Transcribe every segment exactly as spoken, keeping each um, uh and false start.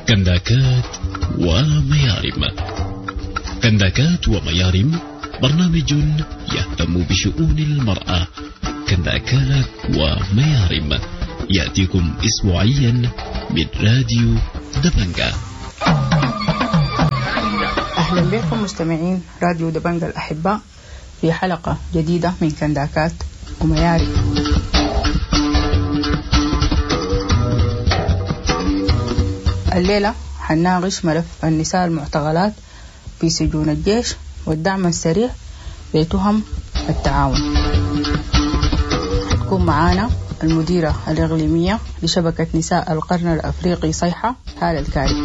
كنداكات وميارم. كنداكات وميارم برنامج يهتم بشؤون المرأة. كنداكات وميارم يأتيكم أسبوعيا من راديو دبنجة. أهلا بكم مستمعين راديو دبنجة الأحباء في حلقة جديدة من كنداكات وميارم. الليلة حنناقش ملف النساء المعتقلات في سجون الجيش والدعم السريع بتهم التعاون. حتكون معانا المديرة الإقليمية لشبكة نساء القرن الأفريقي صيحة هالة الكاري.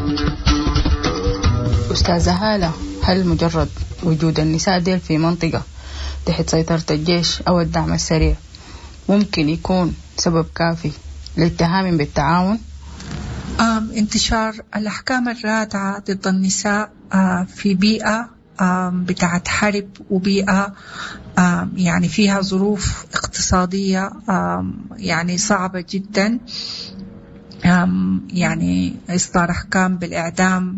أستاذة هالة، هل مجرد وجود النساء ديل في منطقة تحت سيطرة الجيش أو الدعم السريع ممكن يكون سبب كافي للاتهام بالتعاون؟ انتشار الأحكام الرادعة ضد النساء في بيئة بتاعت حرب وبيئة يعني فيها ظروف اقتصادية يعني صعبة جدا، يعني إصدار أحكام بالإعدام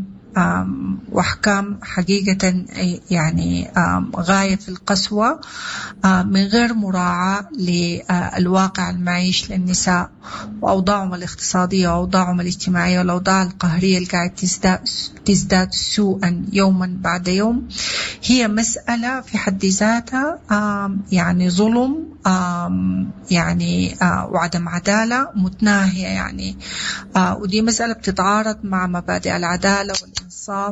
وأحكام حقيقة يعني غاية في القسوة من غير مراعاة للواقع المعيش للنساء وأوضاعهم الاقتصادية وأوضاعهم الاجتماعية والأوضاع القهرية اللي قاعد تزداد سوءا يوما بعد يوم. هي مسألة في حد ذاتها يعني ظلم يعني وعدم عدالة متناهية يعني، ودي مسألة بتتعارض مع مبادئ العدالة والإنصاف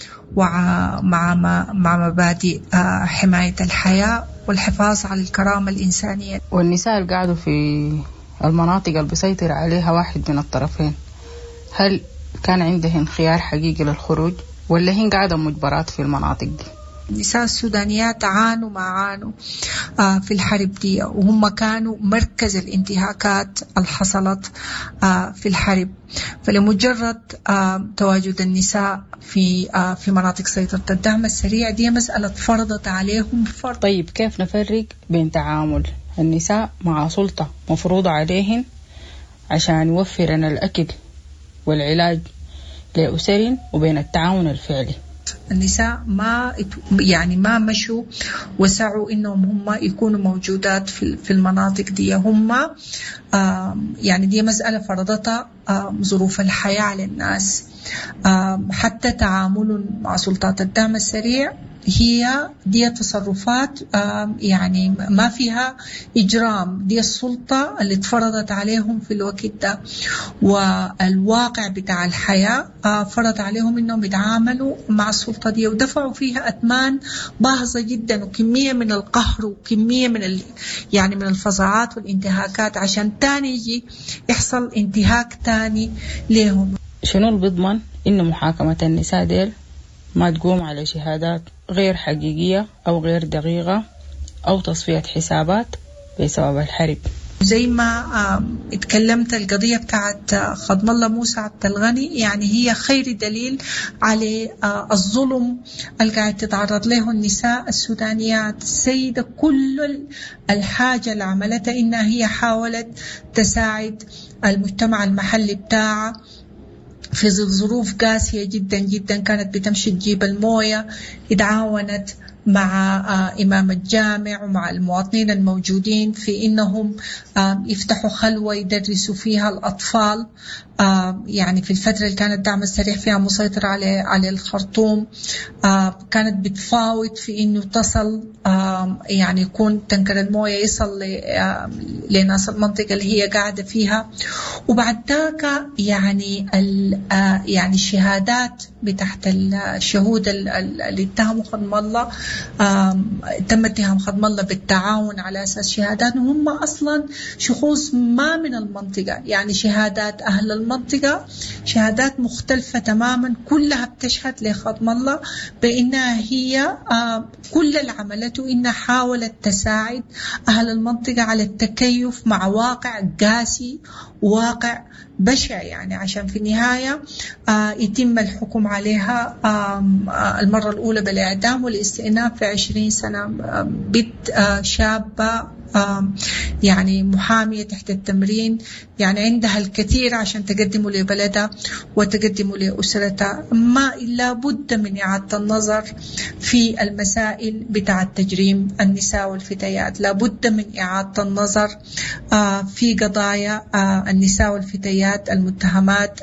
ومع مع مبادئ حماية الحياة والحفاظ على الكرامة الإنسانية. والنساء اللي قاعدوا في المناطق اللي بيسيطر عليها واحد من الطرفين، هل كان عندهن خيار حقيقي للخروج ولا هن قاعدة مجبرات في المناطق دي؟ النساء السودانيات عانوا ما عانوا في الحرب دي، وهم كانوا مركز الانتهاكات اللي حصلت في الحرب. فلمجرد تواجد النساء في في مناطق سيطرة الدعم السريع دي مسألة فرضت عليهم فرض. طيب كيف نفرق بين تعامل النساء مع سلطة مفروضة عليهن عشان يوفرن الأكل والعلاج لأسرين وبين التعاون الفعلي؟ النساء ما يعني ما مشوا وسعوا إنهم هم يكونوا موجودات في في المناطق دي. هم يعني دي مسألة فرضتها ظروف الحياة على الناس. حتى تعامل مع سلطات الدعم السريع هي دي تصرفات يعني ما فيها إجرام، دي السلطة اللي اتفرضت عليهم في الوقت ده، والواقع بتاع الحياة فرض عليهم إنهم يتعاملوا مع السلطة دي ودفعوا فيها أثمان باهظة جدا وكمية من القهر وكمية من ال يعني من الفظاعات والانتهاكات عشان تاني يجي يحصل انتهاك تاني لهم. شنو اللي بيضمن إنه محاكمة النساء ديل ما تقوم على شهادات غير حقيقية أو غير دقيقة أو تصفية حسابات بسبب الحرب؟ زي ما اتكلمت القضية بتاعت خضم الله موسى عبد الغني، يعني هي خير دليل على الظلم اللي قاعد تتعرض له النساء السودانيات. السيدة كل الحاجة اللي عملتها إنها هي حاولت تساعد المجتمع المحلي بتاعها في ظروف قاسية جدا جدا، كانت بتمشي تجيب الموية، اتعاونت مع إمام الجامع ومع المواطنين الموجودين في إنهم يفتحوا خلوة يدرسوا فيها الأطفال. يعني في الفترة اللي كانت الدعم السريع فيها مسيطر على على الخرطوم، كانت بتفاوض في إنه تصل يعني يكون تنكر الموية يصل لناس المنطقة اللي هي قاعدة فيها. وبعد ذاك يعني يعني الشهادات بتاعت الشهود اللي اتهموا خضم الله، تم اتهام خضم الله بالتعاون على أساس شهادات هم أصلا شخوص ما من المنطقة، يعني شهادات أهل المنطقة شهادات مختلفة تماما كلها بتشهد لخضم الله بأنها هي كل اللي عملته إنها حاولت تساعد أهل المنطقة على التكيف مع واقع قاسي واقع بشع، يعني عشان في النهاية يتم الحكم عليها المرة الأولى بالإعدام والاستئناف في عشرين سنة. بنت شابة يعني محامية تحت التمرين، يعني عندها الكثير عشان تقدمه لبلدها وتقدمه لأسرتها. ما لا بد من إعادة النظر في المسائل بتاع تجريم النساء والفتيات، لا بد من إعادة النظر في قضايا النساء والفتيات المتهمات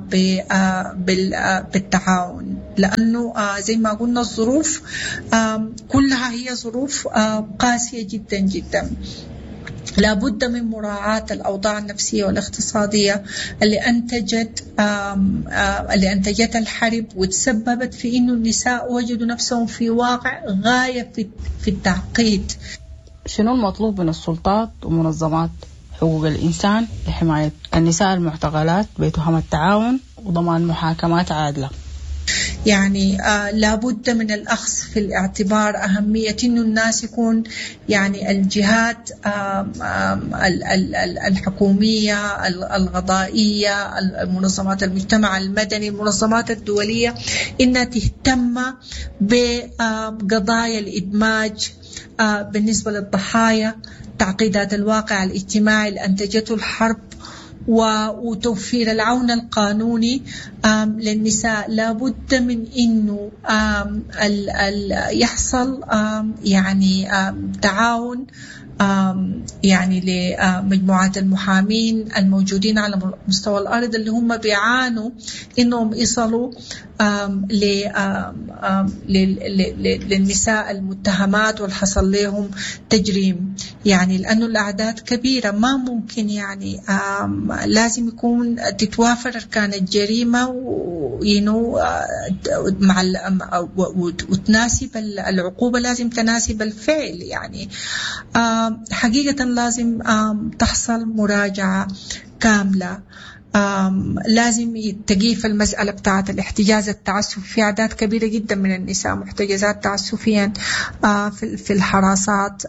بالتعاون، لأنه زي ما قلنا الظروف كلها هي ظروف قاسية جدا جدا. لا بد من مراعاة الأوضاع النفسية والاقتصادية اللي أنتجت اللي أنتجتها الحرب وتسببت في إنه النساء وجدوا نفسهم في واقع غاية في في التعقيد. شنو المطلوب من السلطات ومنظمات حقوق الإنسان لحماية النساء المعتقلات بتهم التعاون وضمان محاكمات عادلة؟ يعني آه لابد من الأخذ في الاعتبار أهمية إنه الناس يكون يعني الجهات آه آه الحكومية الغضائية المنظمات المجتمع المدني المنظمات الدولية إنها تهتم بقضايا الإدماج آه بالنسبة للضحايا، تعقيدات الواقع الاجتماعي اللي أنتجته الحرب وتوفير العون القانوني للنساء. لابد من إنه ال ال يحصل يعني تعاون يعني لمجموعات المحامين الموجودين على مستوى الأرض اللي هم بيعانوا إنهم يصلوا للنساء المتهمات والحصل لهم تجريم، يعني لأنه الأعداد كبيرة ما ممكن يعني لازم يكون تتوافر أركان الجريمة وينو مع وتناسب العقوبة، لازم تناسب الفعل. يعني حقيقة لازم تحصل مراجعة كاملة، لازم تقيف المسألة بتاعة الاحتجاز التعسفي. في أعداد كبيرة جدا من النساء محتجزات تعسفيا في الحراسات،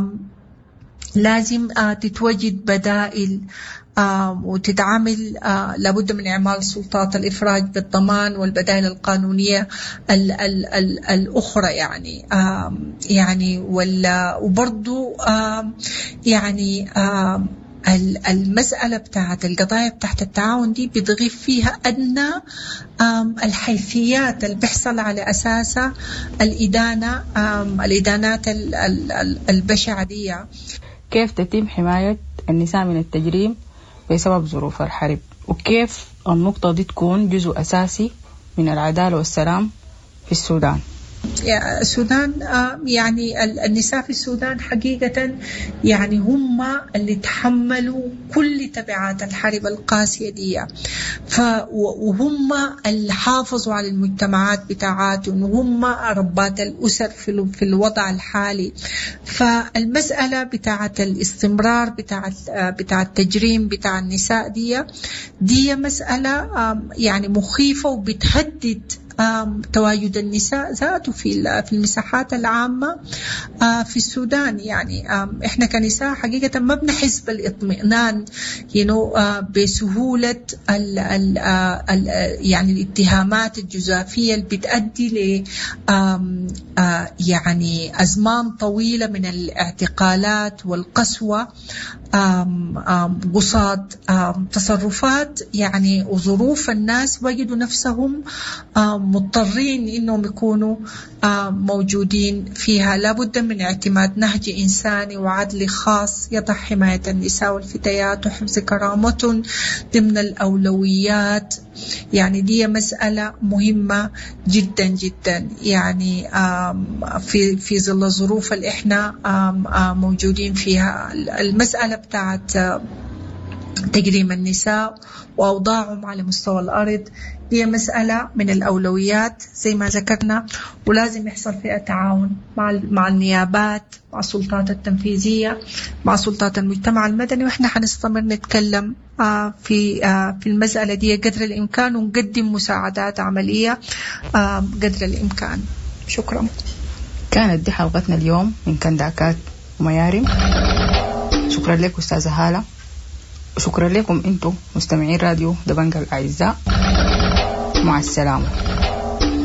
لازم تتوجد بدائل وتتعامل. لابد من إعمال سلطات الإفراج بالضمان والبدائل القانونية ال ال ال الأخرى يعني يعني ولا وبرضو يعني المسألة بتاعت القضايا بتاعت التعاون دي بتغيب فيها أدنى الحيثيات اللي بيحصل على أساسها الإدانة الإدانات البشعة دي. كيف تتم حماية النساء من التجريم بسبب ظروف الحرب، وكيف النقطة دي تكون جزء أساسي من العدالة والسلام في السودان؟ السودان يعني النساء في السودان حقيقة يعني هم اللي تحملوا كل تبعات الحرب القاسية دي، وهم اللي حافظوا على المجتمعات بتاعاتهم، وهم ربات الأسر في الوضع الحالي. فالمسألة بتاعت الاستمرار بتاعت بتاع التجريم بتاع النساء دي دي مسألة يعني مخيفة وبتهدد تواجد النساء ذاته في في المساحات العامة في السودان. يعني إحنا كنساء حقيقة ما بنحس بالاطمئنان ينو بسهولة ال ال ال يعني الاتهامات الجزافية اللي بتؤدي ل يعني أزمان طويلة من الاعتقالات والقسوة قصاد تصرفات يعني وظروف الناس وجدوا نفسهم مضطرين إنهم يكونوا موجودين فيها. لابد من اعتماد نهج إنساني وعدلي خاص يضع حماية النساء والفتيات وحفظ كرامتهم ضمن الأولويات. يعني دي مسألة مهمة جدا جدا يعني في في ظل الظروف اللي احنا موجودين فيها. المسألة بتاعت تجريم النساء وأوضاعهم على مستوى الأرض هي مسألة من الأولويات زي ما ذكرنا، ولازم يحصل فيها تعاون مع مع النيابات، مع السلطات التنفيذية، مع سلطات المجتمع المدني. وإحنا حنستمر نتكلم في في المسألة دي قدر الإمكان ونقدم مساعدات عملية قدر الإمكان. شكرا. كانت دي حلقتنا اليوم من كنداكات وميارم. شكرا لك أستاذة هالة، وشكرا لكم أنتم مستمعين راديو دبنجة الأعزاء. مع السلامة.